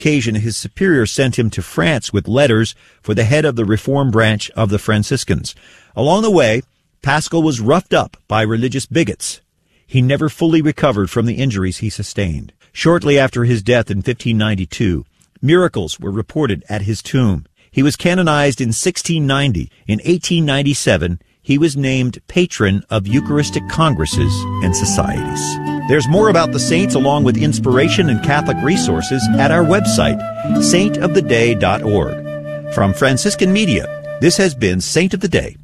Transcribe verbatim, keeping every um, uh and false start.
occasion, his superior sent him to France with letters for the head of the reform branch of the Franciscans. Along the way, Paschal was roughed up by religious bigots. He never fully recovered from the injuries he sustained. Shortly after his death in fifteen ninety-two, miracles were reported at his tomb. He was canonized in sixteen ninety. In eighteen ninety-seven, he was named patron of Eucharistic congresses and societies. There's more about the saints along with inspiration and Catholic resources at our website, saint of the day dot org. From Franciscan Media, this has been Saint of the Day.